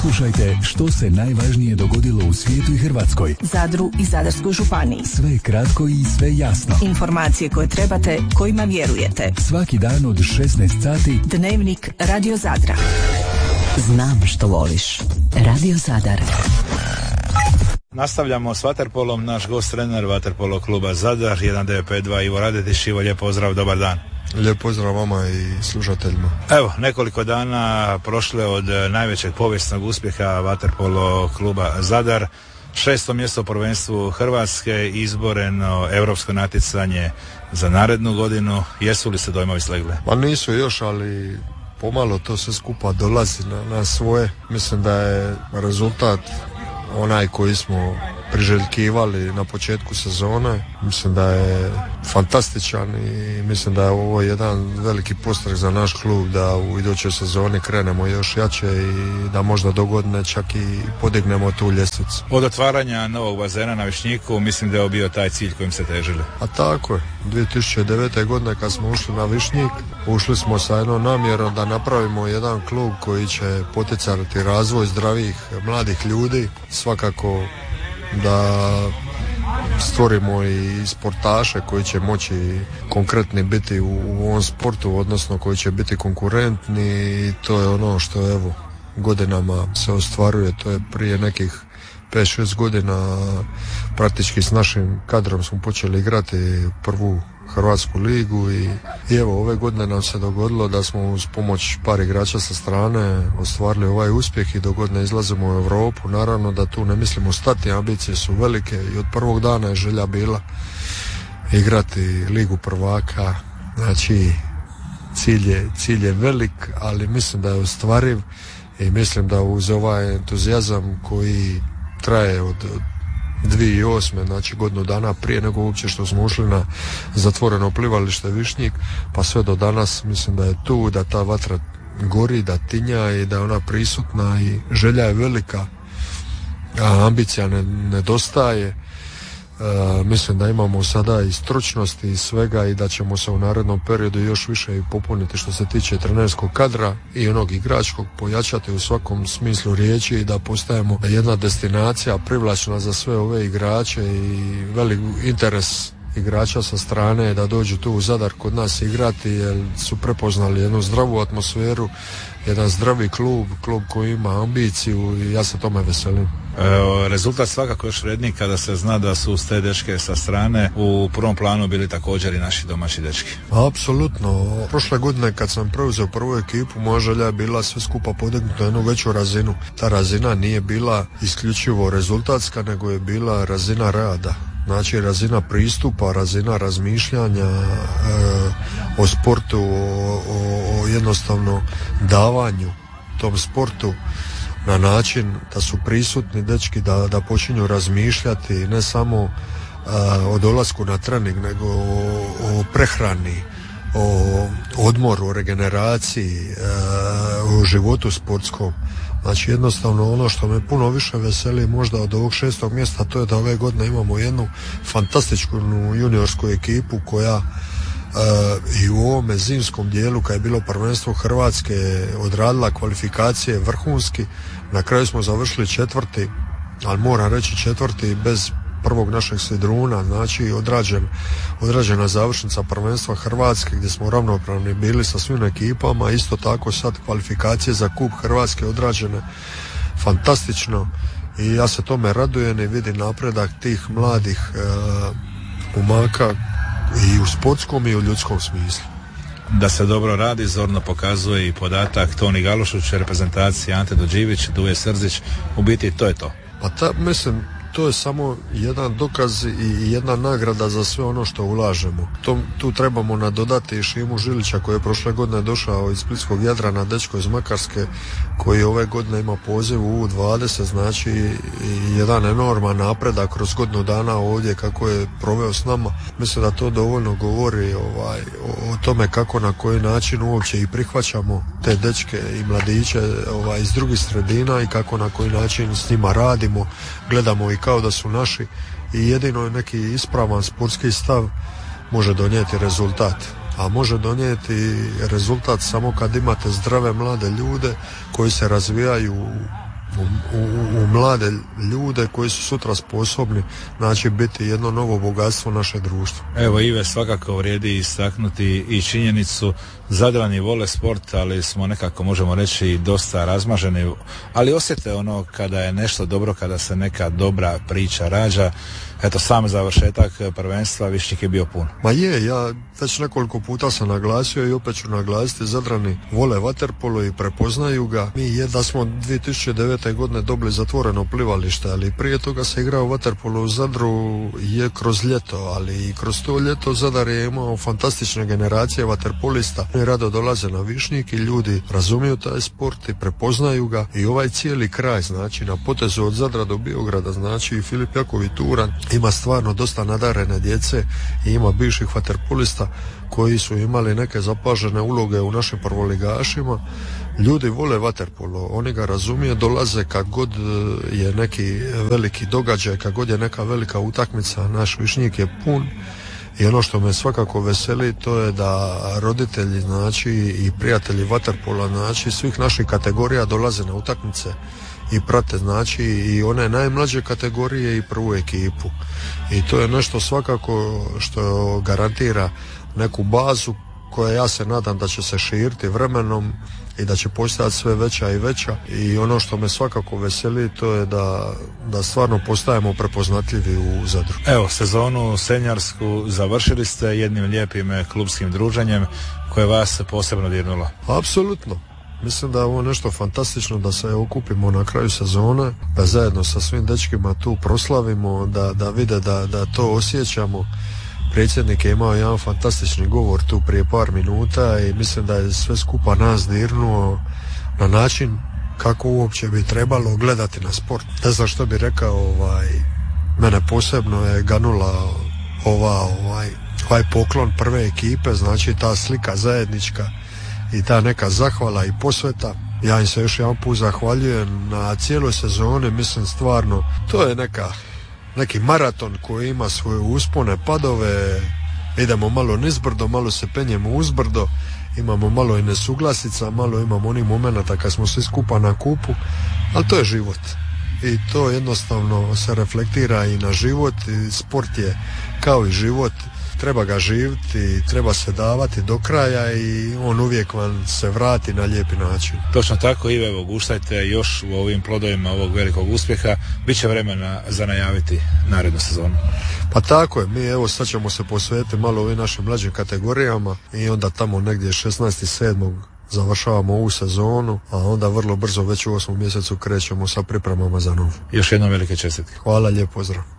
Poslušajte što se najvažnije dogodilo u svijetu i Hrvatskoj, Zadru i Zadarskoj županiji. sve kratko i sve jasno. Informacije koje trebate, kojima vjerujete. Svaki dan od 16 sati. Dnevnik Radio Zadra. Znam što voliš. Radio Zadar. Nastavljamo s vaterpolom. Naš gost, trener vaterpolo kluba Zadar 1952 Ivo Radetić. Ivo, lijep pozdrav, dobar dan. Lijep pozdrav vama i slušateljima. Evo, nekoliko dana prošlo je od najvećeg povijesnog uspjeha vaterpolo kluba Zadar. 6. mjesto u prvenstvu Hrvatske, izboreno europsko natjecanje za narednu godinu. Jesu li se dojmovi slegle? Pa nisu još, ali pomalo to sve skupa dolazi na svoje. Mislim da je rezultat onaj koji smo priželjkivali na početku sezone. Mislim da je fantastičan i mislim da je ovo jedan veliki postreh za naš klub da u idućoj sezoni krenemo još jače i da možda dogodne čak i podignemo tu ljestvicu. Od otvaranja novog bazena na Višnjiku mislim da je bio taj cilj kojim se težili. A tako je. 2009. godine kad smo ušli na Višnjik, ušli smo sa jednom namjerom da napravimo jedan klub koji će poticati razvoj zdravih mladih ljudi. Svakako da stvorimo i sportaše koji će moći konkretni biti u ovom sportu, odnosno koji će biti konkurentni, i to je ono što evo godinama se ostvaruje. To je prije nekih 5-6 godina praktički s našim kadrom smo počeli igrati prvu Hrvatsku ligu i evo ove godine nam se dogodilo da smo uz pomoć par igrača sa strane ostvarili ovaj uspjeh i dogodne izlazimo u Europu. Naravno da tu ne mislimo stati, ambicije su velike i od prvog dana je želja bila igrati ligu prvaka. Znači cilj je velik, ali mislim da je ostvariv i mislim da uz ovaj entuzijazam koji traje od 2008. znači godinu dana prije nego uopće što smo ušli na zatvoreno plivalište Višnjik, pa sve do danas mislim da je tu, da ta vatra gori, da tinja i da je ona prisutna i želja je velika, a ambicija nedostaje. Mislim da imamo sada i stručnosti i svega i da ćemo se u narednom periodu još više i popuniti što se tiče trenerskog kadra i onog igračkog, pojačati u svakom smislu riječi i da postajemo jedna destinacija privlačna za sve ove igrače i velik interes igrača sa strane da dođu tu u Zadar kod nas igrati jer su prepoznali jednu zdravu atmosferu, jedan zdravi klub koji ima ambiciju i ja se tome veselim. Rezultat svakako još vredniji kada se zna da su uz te dečke sa strane u prvom planu bili također i naši domaći dečki. Apsolutno. Prošle godine kad sam preuzeo prvu ekipu, moja želja je bila sve skupa podignuti na jednu veću razinu. Ta razina nije bila isključivo rezultatska, nego je bila razina rada. Znači razina pristupa, razina razmišljanja o sportu, o jednostavno davanju tom sportu na način da su prisutni dečki, da počinju razmišljati ne samo o dolasku na trening, nego o prehrani, o odmoru, o regeneraciji, o životu sportskom. Znači jednostavno ono što me puno više veseli možda od ovog 6. mjesta, to je da ove godine imamo jednu fantastičnu juniorsku ekipu koja i u ovome zimskom dijelu kad je bilo prvenstvo Hrvatske odradila kvalifikacije vrhunski. Na kraju smo završili 4., ali moram reći 4. bez prvog našeg sidruna, znači odrađena završnica prvenstva Hrvatske gdje smo ravnopravni bili sa svim ekipama. Isto tako sad kvalifikacije za kup Hrvatske odrađene fantastično i ja se tome radujem i vidim napredak tih mladih umaka i u sportskom i u ljudskom smislu. Da se dobro radi zorno pokazuje i podatak Toni Galušić, reprezentacija Ante Dođivić, Duje Srzić, u biti to je to. Pa mislim to je samo jedan dokaz i jedna nagrada za sve ono što ulažemo. Tu trebamo nadodati i Šimu Žilića koji je prošle godine došao iz Splitskog Jadrana, dečko iz Makarske koji ove godine ima poziv u U20, znači jedan enorman napredak kroz godinu dana ovdje kako je proveo s nama. Mislim da to dovoljno govori o tome kako na koji način uopće i prihvaćamo te dečke i mladiće iz drugih sredina i kako na koji način s njima radimo, gledamo i kao da su naši i jedino je neki ispravan sportski stav može donijeti rezultat. A može donijeti rezultat samo kad imate zdrave mlade ljude koji se razvijaju u mlade ljude koji su sutra sposobni, znači biti jedno novo bogatstvo naše društva. Evo Ive, svakako vrijedi istaknuti i činjenicu, Zadrani vole sport, ali smo nekako, možemo reći, dosta razmaženi, ali osjete ono kada je nešto dobro, kada se neka dobra priča rađa. Eto, sam završetak prvenstva Višnjik je bio pun. Ma je, ja već nekoliko puta sam naglasio i opet ću naglasiti, Zadrani vole vaterpolo i prepoznaju ga. Mi je da smo 2009. godine dobili zatvoreno plivalište, ali prije toga se igrao vaterpolo u Zadru je kroz ljeto, ali i kroz to ljeto Zadar je imao fantastične generacije vaterpolista. Oni rado dolaze na Višnjik i ljudi razumiju taj sport i prepoznaju ga i ovaj cijeli kraj, znači na potezu od Zadra do Biograda, znači i Filip Jakov i Turan ima stvarno dosta nadarene djece i ima bivših vaterpolista koji su imali neke zapažene uloge u našim prvoligašima. Ljudi vole vaterpolo, oni ga razumije, dolaze kad god je neki veliki događaj, kad god je neka velika utakmica, naš Višnjik je pun. I ono što me svakako veseli, to je da roditelji, znači i prijatelji vaterpola, znači svih naših kategorija dolaze na utakmice i prate, znači i one najmlađe kategorije i prvu ekipu. I to je nešto svakako što garantira neku bazu koja, ja se nadam, da će se širiti vremenom i da će postajati sve veća i veća. I ono što me svakako veseli, to je da stvarno postajemo prepoznatljivi u Zadru. Evo, sezonu seniorsku završili ste jednim lijepim klubskim druženjem koje vas posebno dirnulo. Apsolutno. Mislim da je ovo nešto fantastično, da se okupimo na kraju sezone, da zajedno sa svim dečkima tu proslavimo, da vide da to osjećamo. Predsjednik je imao jedan fantastični govor tu prije par minuta i mislim da je sve skupa nas dirnuo na način kako uopće bi trebalo gledati na sport. Ne znam što bi rekao, mene posebno je ganula ovaj poklon prve ekipe, znači ta slika zajednička i ta neka zahvala i posveta. Ja im se još jedan put zahvaljujem na cijeloj sezoni, mislim stvarno to je neki maraton koji ima svoje uspone, padove, idemo malo nizbrdo, malo se penjemo uzbrdo, imamo malo i nesuglasica, malo imamo onih momenata kad smo svi skupa na kupu, ali to je život i to jednostavno se reflektira i na život i sport je kao i život, treba ga živjeti, treba se davati do kraja i on uvijek vam se vrati na lijepi način. Točno tako, Ive, evo, guštajte još u ovim plodovima ovog velikog uspjeha. Biće vremena za najaviti narednu sezonu. Pa tako je, mi evo sad ćemo se posvetiti malo ovim našim mlađim kategorijama i onda tamo negdje 16.7. završavamo ovu sezonu, a onda vrlo brzo već u 8. mjesecu krećemo sa pripremama za novu. Još jednom velike čestitke. Hvala, lijep pozdrav.